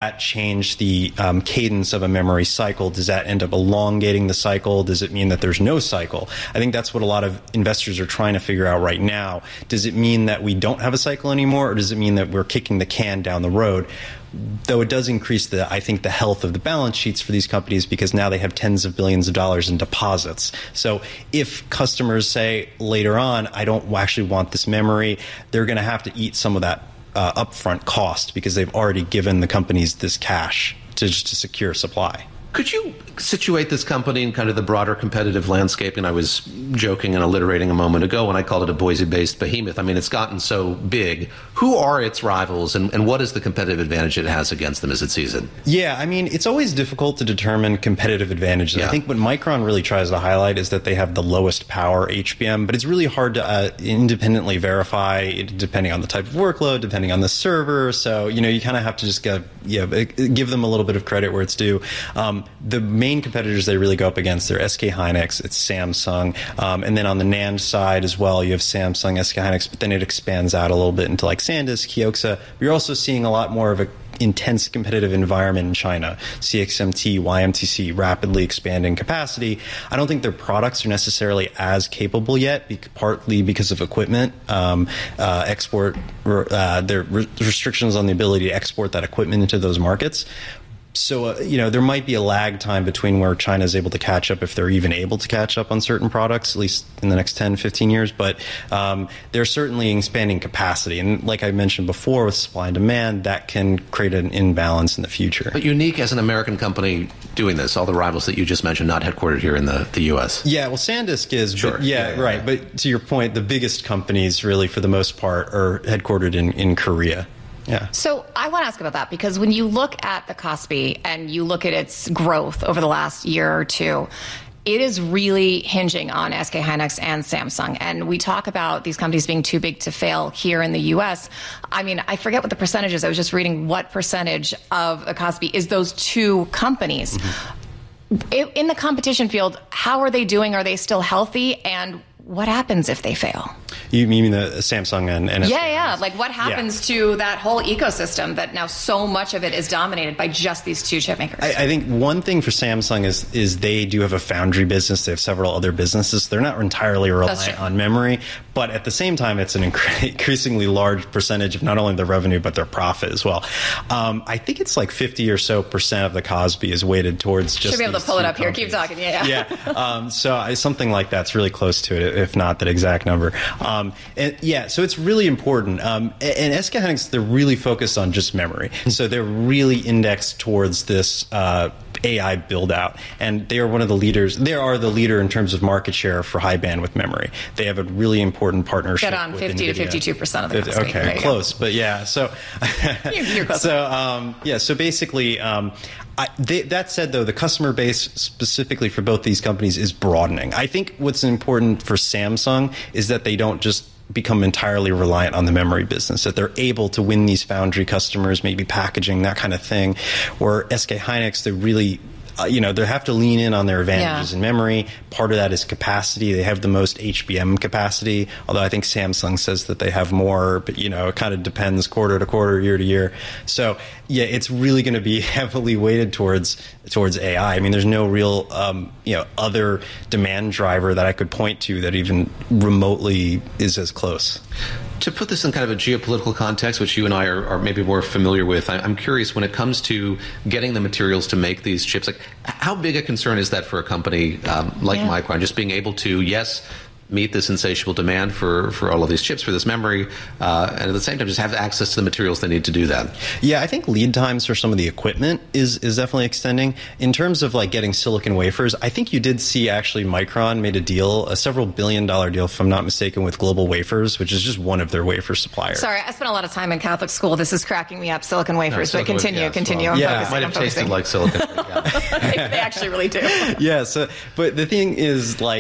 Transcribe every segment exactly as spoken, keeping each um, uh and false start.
change the um, cadence of a memory cycle? Does that end up elongating the cycle? Does it mean that there's no cycle? I think that's what a lot of investors are trying to figure out right now. Does it mean that we don't have a cycle anymore, or does it mean that we're kicking the can down the road? Though it does increase the, I think, the health of the balance sheets for these companies, because now they have tens of billions of dollars in deposits. So if customers say later on, I don't actually want this memory, they're going to have to eat some of that uh, upfront cost, because they've already given the companies this cash to just to secure supply. Could you situate this company in kind of the broader competitive landscape? And I was joking and alliterating a moment ago when I called it a Boise-based behemoth. I mean, it's gotten so big. Who are its rivals, and, and what is the competitive advantage it has against them as it sees it? Yeah, I mean, it's always difficult to determine competitive advantages. Yeah. I think what Micron really tries to highlight is that they have the lowest power H B M, but it's really hard to uh, independently verify, depending on the type of workload, depending on the server. So, you know, you kind of have to just go, you know, give them a little bit of credit where it's due. Um, the main competitors they really go up against are S K Hynix, it's Samsung, um, and then on the NAND side as well, you have Samsung, S K Hynix, but then it expands out a little bit into like SanDisk, Kioxia. You're also seeing a lot more of a intense competitive environment in China. C X M T, Y M T C rapidly expanding capacity. I don't think their products are necessarily as capable yet, be- partly because of equipment, um, uh, export, uh, there re- restrictions on the ability to export that equipment into those markets. So, uh, you know, there might be a lag time between where China is able to catch up, if they're even able to catch up on certain products, at least in the next ten, fifteen years. But um, they're certainly expanding capacity. And like I mentioned before, with supply and demand, that can create an imbalance in the future. But unique as an American company doing this, all the rivals that you just mentioned, not headquartered here in the, the U S. Yeah, well, SanDisk is, sure. but yeah, yeah, yeah, right. yeah. But to your point, the biggest companies really, for the most part, are headquartered in, in Korea. Yeah. So I want to ask about that, because when you look at the Kospi and you look at its growth over the last year or two, it is really hinging on S K Hynix and Samsung. And we talk about these companies being too big to fail here in the U S. I mean, I forget what the percentage is. I was just reading what percentage of the Kospi is those two companies. Mm-hmm. In the competition field, how are they doing? Are they still healthy? And what happens if they fail? You mean the Samsung and, and yeah, yeah. Like what happens yeah. to that whole ecosystem that now so much of it is dominated by just these two chip makers? I, I think one thing for Samsung is is they do have a foundry business. They have several other businesses. They're not entirely reliant on memory, but at the same time, it's an incre- increasingly large percentage of not only their revenue but their profit as well. Um, I think it's like fifty or so percent of the Kospi is weighted towards just. Should be able to pull it up companies. here. Keep talking. Yeah, yeah. yeah. Um, so I, something like that's really close to it, if not that exact number. Um, and yeah, so it's really important. Um, and, and S K Hynix, they're really focused on just memory. So they're really indexed towards this uh, A I build out. And they are one of the leaders. They are the leader in terms of market share for high bandwidth memory. They have a really important partnership. Get on with fifty NVIDIA. to fifty-two percent of the fifty, okay, close. But yeah, so, you're, you're close. so um, yeah, so basically, um, I, they, that said, though, the customer base specifically for both these companies is broadening. I think what's important for Samsung is that they don't just become entirely reliant on the memory business, that they're able to win these foundry customers, maybe packaging, that kind of thing. Or S K Hynix, they really, uh, you know, they have to lean in on their advantages yeah. in memory. Part of that is capacity. They have the most H B M capacity, although I think Samsung says that they have more, but, you know, it kind of depends quarter to quarter, year to year. So, yeah, it's really going to be heavily weighted towards towards A I. I mean, there's no real, um, you know, other demand driver that I could point to that even remotely is as close. To put this in kind of a geopolitical context, which you and I are, are maybe more familiar with, I'm curious when it comes to getting the materials to make these chips, like how big a concern is that for a company um, like yeah. Micron, just being able to, yes, meet this insatiable demand for, for all of these chips, for this memory, uh, and at the same time just have access to the materials they need to do that? Yeah, I think lead times for some of the equipment is is definitely extending. In terms of like getting silicon wafers, I think you did see actually Micron made a deal, a several billion dollar deal, if I'm not mistaken, with Global Wafers, which is just one of their wafer suppliers. Sorry, I spent a lot of time in Catholic school. This is cracking me up, silicon wafers, no, silicon but continue, wafers, continue. Well, I'm yeah, focusing, might have I'm tasted like silicon. Yeah. they, they actually really do. Yeah, so, but the thing is, like,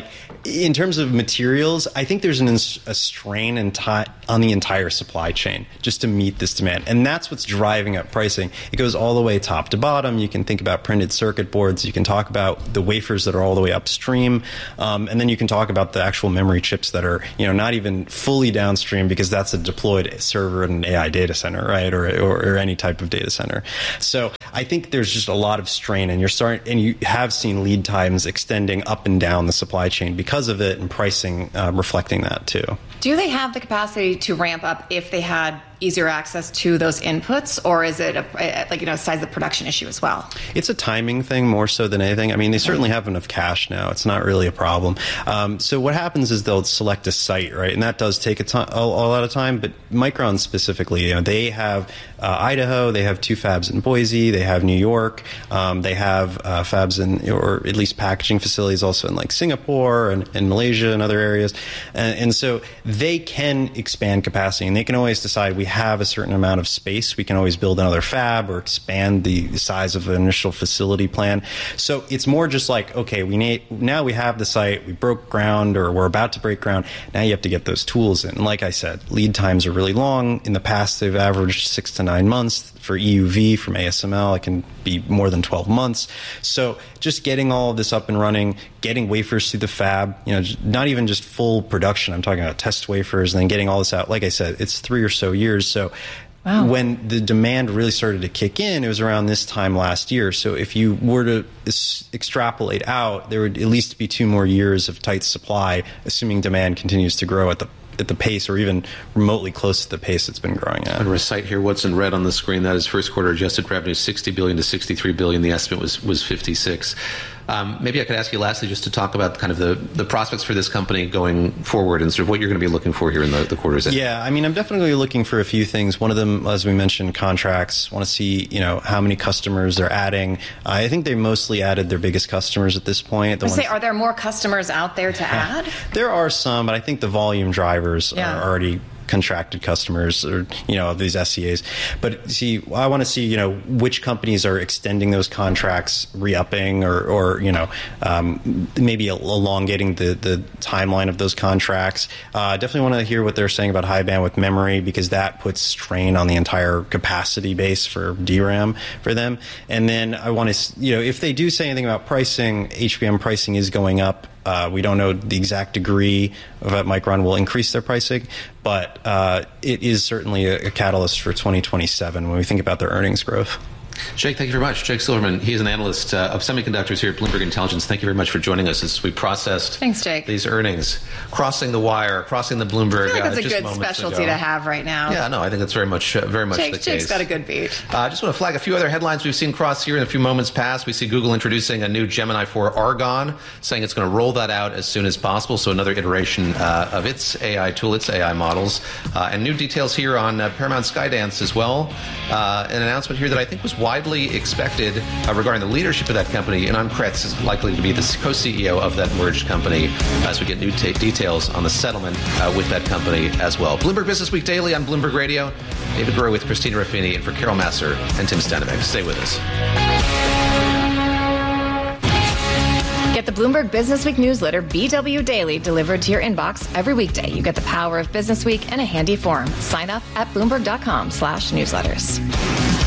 in terms of materials, I think there's an, a strain in ti- on the entire supply chain just to meet this demand. And that's what's driving up pricing. It goes all the way top to bottom. You can think about printed circuit boards. You can talk about the wafers that are all the way upstream. Um, and then you can talk about the actual memory chips that are, you know, not even fully downstream, because that's a deployed server in an A I data center, right? Or, or, or any type of data center. So I think there's just a lot of strain, and you're starting, and you have seen lead times extending up and down the supply chain because of it, and pricing uh, reflecting that too. Do they have the capacity to ramp up if they had easier access to those inputs, or is it a, like, you know, size of the production issue as well? It's a timing thing more so than anything. I mean, they certainly have enough cash now. It's not really a problem. Um, so what happens is they'll select a site, right? And that does take a, to- a, a lot of time, but Micron specifically, you know, they have uh, Idaho, they have two fabs in Boise, they have New York, um, they have uh, fabs in, or at least packaging facilities also in like Singapore and, and Malaysia and other areas. And, and so they can expand capacity, and they can always decide, we have a certain amount of space, we can always build another fab or expand the size of the initial facility plan. So it's more just like, okay, we need, now we have the site, we broke ground, or we're about to break ground. Now you have to get those tools in. And like I said, lead times are really long. In the past, they've averaged six to nine months. For E U V from A S M L, it can be more than twelve months. So just getting all of this up and running, getting wafers through the fab, you know, not even just full production. I'm talking about test wafers, and then getting all this out. Like I said, it's three or so years. So wow. When the demand really started to kick in, it was around this time last year. So if you were to s- extrapolate out, there would at least be two more years of tight supply, assuming demand continues to grow at the at the pace, or even remotely close to the pace it's been growing at. I'm going to recite here what's in red on the screen. That is first quarter adjusted revenue, sixty billion dollars to sixty-three billion dollars. The estimate was, was fifty-six. Um, maybe I could ask you lastly just to talk about kind of the, the prospects for this company going forward, and sort of what you're going to be looking for here in the, the quarters ahead. Yeah, I mean, I'm definitely looking for a few things. One of them, as we mentioned, contracts. Want to see, you know, how many customers they're adding. Uh, I think they mostly added their biggest customers at this point. The I say, are there more customers out there to add? There are some, but I think the volume drivers yeah. are already contracted customers, or, you know, these S C As. But see, I want to see, you know, which companies are extending those contracts, re-upping, or, or you know, um, maybe elongating the, the timeline of those contracts. Uh, definitely want to hear what they're saying about high bandwidth memory, because that puts strain on the entire capacity base for D RAM for them. And then I want to, you know, if they do say anything about pricing, H B M pricing is going up. Uh, we don't know the exact degree of that Micron will increase their pricing, but uh, it is certainly a, a catalyst for twenty twenty-seven when we think about their earnings growth. Jake, thank you very much. Jake Silverman, he is an analyst uh, of semiconductors here at Bloomberg Intelligence. Thank you very much for joining us as we processed Thanks, Jake. these earnings. Crossing the wire, crossing the Bloomberg. I feel like that's uh, a good specialty ago. to have right now. Yeah, no, I think that's very much uh, very much Jake, the Jake's case. Jake's got a good beat. I uh, just want to flag a few other headlines we've seen cross here in a few moments past. We see Google introducing a new Gemini four Argon, saying it's going to roll that out as soon as possible, so another iteration uh, of its A I tool, its A I models. Uh, and new details here on uh, Paramount Skydance as well. Uh, an announcement here that I think was widely expected Uh, regarding the leadership of that company. Anand Kretz is likely to be the co-C E O of that merged company as we get new t- details on the settlement uh, with that company as well. Bloomberg Business Week Daily on Bloomberg Radio. David Groh with Christina Ruffini, and for Carol Masser and Tim Stenevec. Stay with us. Get the Bloomberg Business Week newsletter, B W Daily, delivered to your inbox every weekday. You get the power of Business Week and a handy form. Sign up at bloomberg.com slash newsletters.